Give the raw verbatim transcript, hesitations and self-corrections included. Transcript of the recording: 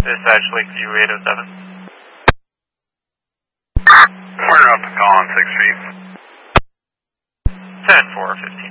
Dispatch Lakeview eight oh seven. Corner up to Collins, six feet. ten four fifteen.